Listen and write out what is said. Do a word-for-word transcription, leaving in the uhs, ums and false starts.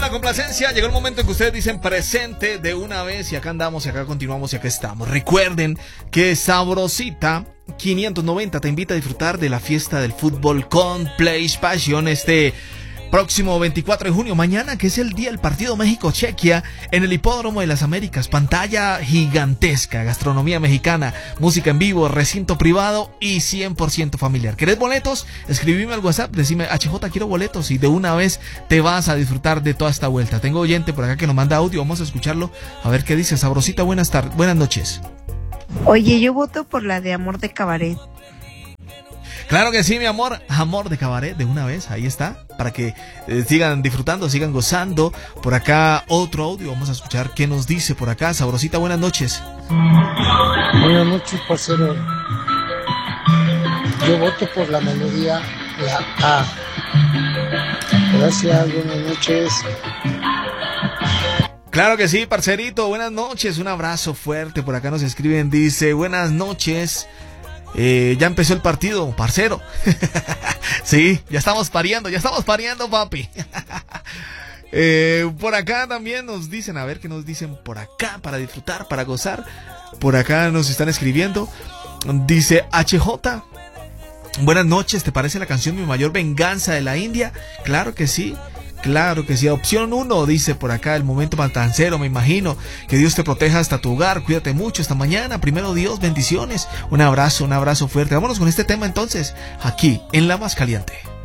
la complacencia. Llegó el momento en que ustedes dicen presente de una vez. Y acá andamos, y acá continuamos, y acá estamos. Recuerden que Sabrosita quinientos noventa te invita a disfrutar de la fiesta del fútbol con PlayStation este próximo veinticuatro de junio, mañana, que es el día del partido México-Chequia, en el Hipódromo de las Américas. Pantalla gigantesca, gastronomía mexicana, música en vivo, recinto privado y cien por ciento familiar. ¿Querés boletos? Escribime al WhatsApp, decime: H J, quiero boletos, y de una vez te vas a disfrutar de toda esta vuelta. Tengo oyente por acá que nos manda audio, vamos a escucharlo, a ver qué dice. Sabrosita, buenas tardes, buenas noches. Oye, yo voto por la de Amor de Cabaret. Claro que sí, mi amor, Amor de Cabaret, de una vez, ahí está, para que eh, sigan disfrutando, sigan gozando. Por acá otro audio, vamos a escuchar qué nos dice por acá. Sabrosita, buenas noches. Buenas noches, parcero. Yo voto por la melodía, la A. Gracias, buenas noches. Claro que sí, parcerito, buenas noches, un abrazo fuerte. Por acá nos escriben, dice: buenas noches. Eh, ya empezó el partido, parcero. Sí, ya estamos pariendo, ya estamos pariendo, papi. eh, por acá también nos dicen, a ver qué nos dicen por acá, para disfrutar, para gozar. Por acá nos están escribiendo. Dice H J: buenas noches, ¿te parece la canción Mi Mayor Venganza de la India? Claro que sí. Claro que sí. Opción uno, dice por acá, el momento matancero, me imagino. Que Dios te proteja hasta tu hogar. Cuídate mucho esta mañana. Primero Dios, bendiciones. Un abrazo, un abrazo fuerte. Vámonos con este tema entonces, aquí en La Más Caliente.